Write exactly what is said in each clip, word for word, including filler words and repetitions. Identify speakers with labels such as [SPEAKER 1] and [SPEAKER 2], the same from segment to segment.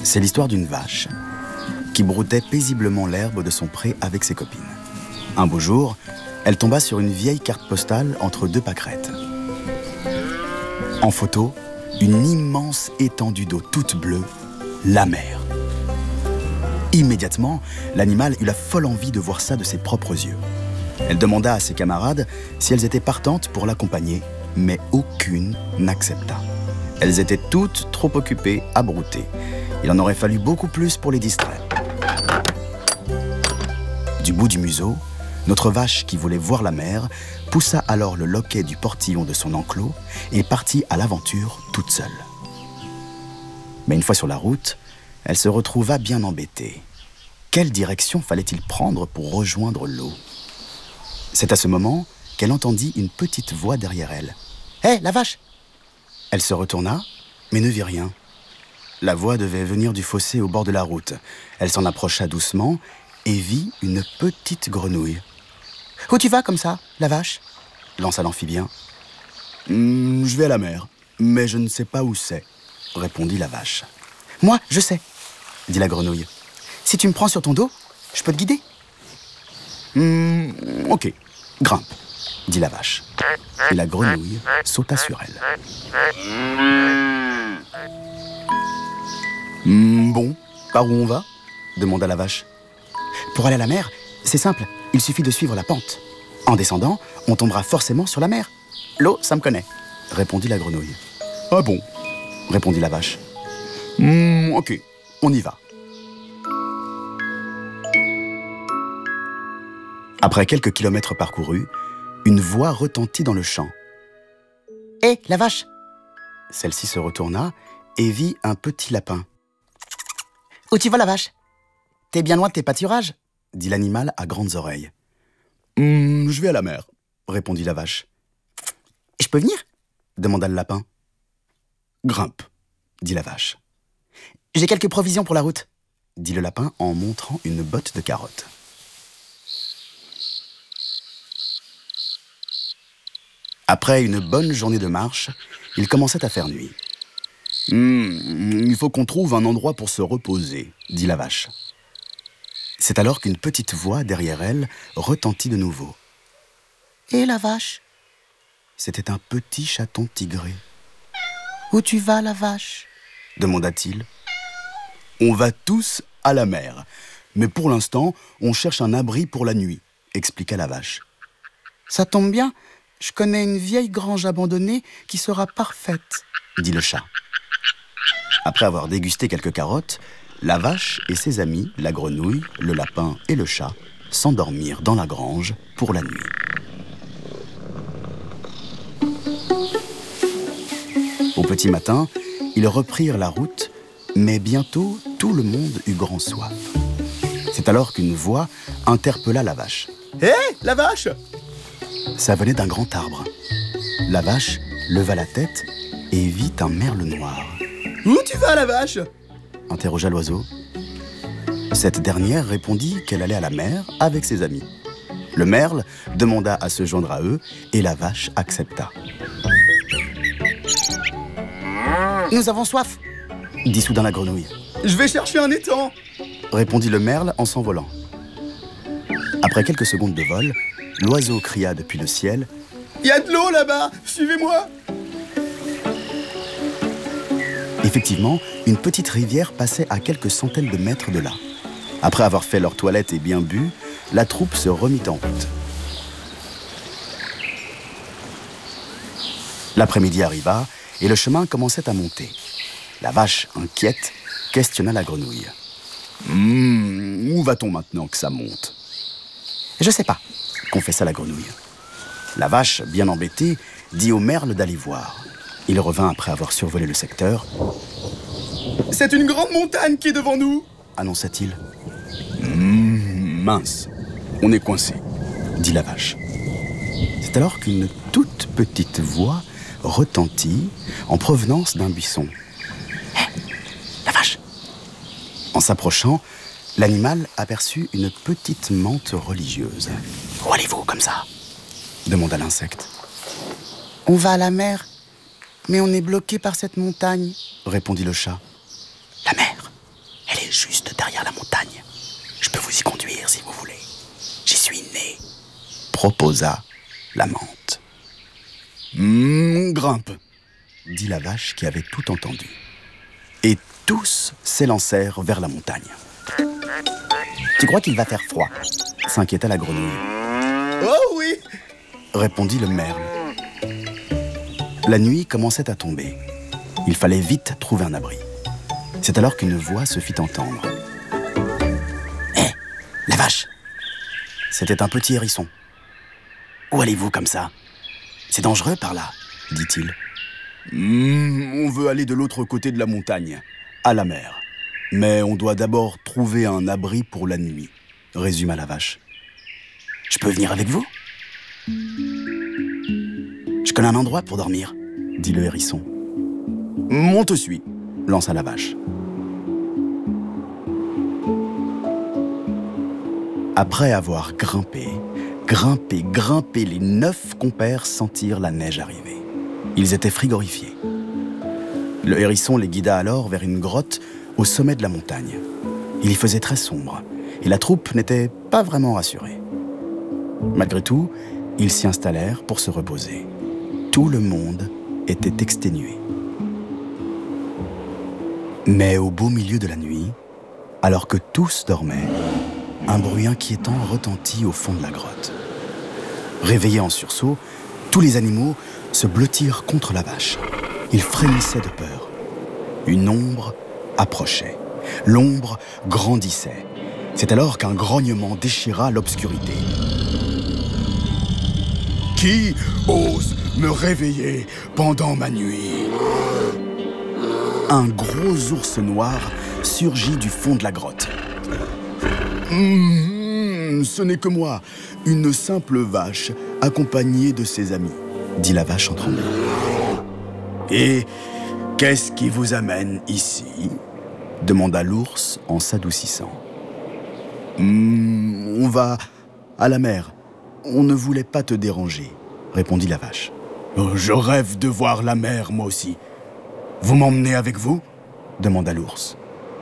[SPEAKER 1] C'est l'histoire d'une vache qui broutait paisiblement l'herbe de son pré avec ses copines. Un beau jour, elle tomba sur une vieille carte postale entre deux pâquerettes. En photo, une immense étendue d'eau toute bleue, la mer. Immédiatement, l'animal eut la folle envie de voir ça de ses propres yeux. Elle demanda à ses camarades si elles étaient partantes pour l'accompagner, mais aucune n'accepta. Elles étaient toutes trop occupées à brouter. Il en aurait fallu beaucoup plus pour les distraire. Du bout du museau, notre vache qui voulait voir la mer poussa alors le loquet du portillon de son enclos et partit à l'aventure toute seule. Mais une fois sur la route, elle se retrouva bien embêtée. Quelle direction fallait-il prendre pour rejoindre l'eau ? C'est à ce moment qu'elle entendit une petite voix derrière elle. « Hé, la vache !» Elle se retourna, mais ne vit rien. La voix devait venir du fossé au bord de la route. Elle s'en approcha doucement et vit une petite grenouille. « Où tu vas comme ça, la vache ?» lança l'amphibien. Mmh, « Je vais à la mer, mais je ne sais pas où c'est, » répondit la vache. « Moi, je sais, » dit la grenouille. « Si tu me prends sur ton dos, je peux te guider. »« Mmh, ok, grimpe, » dit la vache. Et la grenouille sauta sur elle. Mmh, bon, par où on va ? Demanda la vache. Pour aller à la mer, c'est simple, il suffit de suivre la pente. En descendant, on tombera forcément sur la mer. L'eau, ça me connaît, répondit la grenouille. Ah bon, répondit la vache. Mmh, ok, on y va. Après quelques kilomètres parcourus, une voix retentit dans le champ. « Hé, la vache !» Celle-ci se retourna et vit un petit lapin. « Où tu vas, la vache ? T'es bien loin de tes pâturages ?» dit l'animal à grandes oreilles. Mmh, « Je vais à la mer, » répondit la vache. « Je peux venir ?» demanda le lapin. « Grimpe, » dit la vache. « J'ai quelques provisions pour la route, » dit le lapin en montrant une botte de carottes. Après une bonne journée de marche, il commençait à faire nuit. Mmh, « Il faut qu'on trouve un endroit pour se reposer, » dit la vache. C'est alors qu'une petite voix derrière elle retentit de nouveau. « Et la vache ?» C'était un petit chaton tigré. « Où tu vas, la vache ?» demanda-t-il. « On va tous à la mer, mais pour l'instant, on cherche un abri pour la nuit, » expliqua la vache. « Ça tombe bien, je connais une vieille grange abandonnée qui sera parfaite, » dit le chat. Après avoir dégusté quelques carottes, la vache et ses amis, la grenouille, le lapin et le chat, s'endormirent dans la grange pour la nuit. Au petit matin, ils reprirent la route, mais bientôt tout le monde eut grand soif. C'est alors qu'une voix interpella la vache. « Hé, la vache !» Ça venait d'un grand arbre. La vache leva la tête et vit un merle noir. « Où tu vas, la vache ?» interrogea l'oiseau. Cette dernière répondit qu'elle allait à la mer avec ses amis. Le merle demanda à se joindre à eux et la vache accepta. « Nous avons soif !» dit soudain la grenouille. « Je vais chercher un étang !» répondit le merle en s'envolant. Après quelques secondes de vol, l'oiseau cria depuis le ciel. « Il y a de l'eau là-bas, suivez-moi !» Effectivement, une petite rivière passait à quelques centaines de mètres de là. Après avoir fait leur toilette et bien bu, la troupe se remit en route. L'après-midi arriva et le chemin commençait à monter. La vache, inquiète, questionna la grenouille. Mmh, « Où va-t-on maintenant que ça monte ?»« Je sais pas, » confessa la grenouille. La vache, bien embêtée, dit au merle d'aller voir. Il revint après avoir survolé le secteur. « C'est une grande montagne qui est devant nous !» annonça-t-il. Mmh, « Mince, on est coincé !» dit la vache. C'est alors qu'une toute petite voix retentit en provenance d'un buisson. « Hé, la vache !» En s'approchant, l'animal aperçut une petite mante religieuse. « Où allez-vous comme ça ?» demanda l'insecte. « On va à la mer, mais on est bloqué par cette montagne, » répondit le chat. « La mer ?» est juste derrière la montagne. Je peux vous y conduire si vous voulez. J'y suis né, proposa la menthe. Mmh, grimpe, dit la vache qui avait tout entendu. Et tous s'élancèrent vers la montagne. Tu crois qu'il va faire froid? S'inquiéta la grenouille. Oh oui, répondit le merle. La nuit commençait à tomber. Il fallait vite trouver un abri. C'est alors qu'une voix se fit entendre. Hé, hey, la vache! C'était un petit hérisson. Où allez-vous comme ça? C'est dangereux par là, dit-il. Mmh, on veut aller de l'autre côté de la montagne, à la mer. Mais on doit d'abord trouver un abri pour la nuit, résuma la vache. Je peux venir avec vous? Je connais un endroit pour dormir, dit le hérisson. On te suit, lança la vache. Après avoir grimpé, grimpé, grimpé, les neuf compères sentirent la neige arriver. Ils étaient frigorifiés. Le hérisson les guida alors vers une grotte au sommet de la montagne. Il y faisait très sombre et la troupe n'était pas vraiment rassurée. Malgré tout, ils s'y installèrent pour se reposer. Tout le monde était exténué. Mais au beau milieu de la nuit, alors que tous dormaient, un bruit inquiétant retentit au fond de la grotte. Réveillés en sursaut, tous les animaux se blottirent contre la vache. Ils frémissaient de peur. Une ombre approchait. L'ombre grandissait. C'est alors qu'un grognement déchira l'obscurité. Qui ose me réveiller pendant ma nuit? Un gros ours noir surgit du fond de la grotte. Mmh, ce n'est que moi, une simple vache accompagnée de ses amis, dit la vache en tremblant. Et qu'est-ce qui vous amène ici? Demanda l'ours en s'adoucissant. Mmh, on va à la mer. On ne voulait pas te déranger, répondit la vache. Je rêve de voir la mer, moi aussi. Vous m'emmenez avec vous? Demanda l'ours.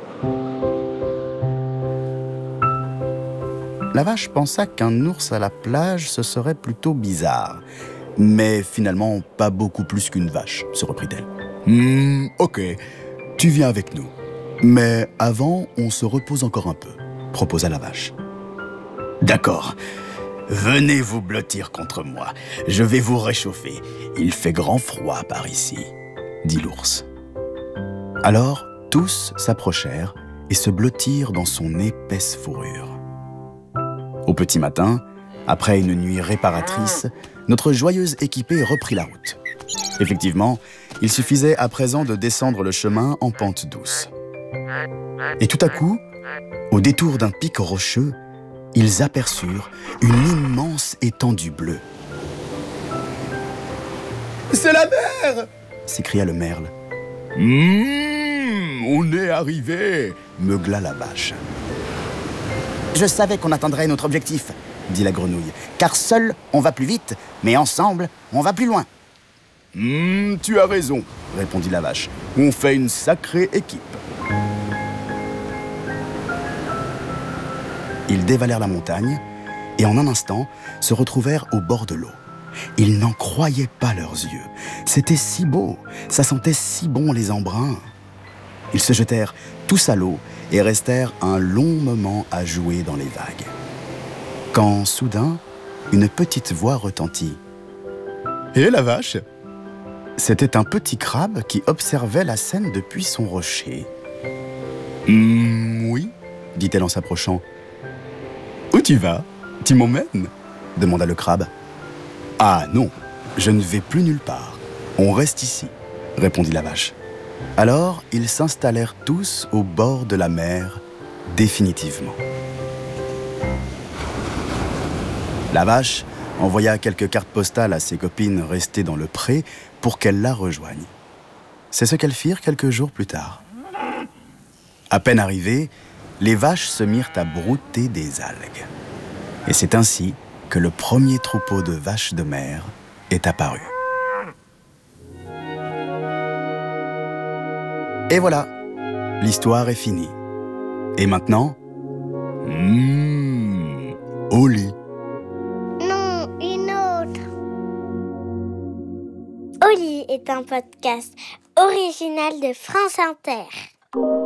[SPEAKER 1] La vache pensa qu'un ours à la plage, ce serait plutôt bizarre. Mais finalement, pas beaucoup plus qu'une vache, se reprit-elle. Hmm, ok, tu viens avec nous. Mais avant, on se repose encore un peu, proposa la vache. D'accord, venez vous blottir contre moi. Je vais vous réchauffer. Il fait grand froid par ici, dit l'ours. Alors, tous s'approchèrent et se blottirent dans son épaisse fourrure. Au petit matin, après une nuit réparatrice, notre joyeuse équipée reprit la route. Effectivement, il suffisait à présent de descendre le chemin en pente douce. Et tout à coup, au détour d'un pic rocheux, ils aperçurent une immense étendue bleue. « C'est la mer !» s'écria le merle. Mmh, « On est arrivé !» meugla la vache. « Je savais qu'on atteindrait notre objectif !» dit la grenouille. « Car seul, on va plus vite, mais ensemble, on va plus loin. Mmh, » Tu as raison, répondit la vache. « On fait une sacrée équipe. » Ils dévalèrent la montagne et en un instant se retrouvèrent au bord de l'eau. Ils n'en croyaient pas leurs yeux. C'était si beau, ça sentait si bon les embruns. Ils se jetèrent tous à l'eau et restèrent un long moment à jouer dans les vagues. Quand, soudain, une petite voix retentit. « Hé, la vache !» C'était un petit crabe qui observait la scène depuis son rocher. Mmh, « Oui » dit-elle en s'approchant. « Où tu vas? Tu m'emmènes ?» demanda le crabe. « Ah non, je ne vais plus nulle part. On reste ici, » répondit la vache. Alors, ils s'installèrent tous au bord de la mer, définitivement. La vache envoya quelques cartes postales à ses copines restées dans le pré pour qu'elles la rejoignent. C'est ce qu'elles firent quelques jours plus tard. À peine arrivées, les vaches se mirent à brouter des algues. Et c'est ainsi que le premier troupeau de vaches de mer est apparu. Et voilà, l'histoire est finie. Et maintenant, mmh, au lit.
[SPEAKER 2] Non, une autre. Au lit est un podcast original de France Inter.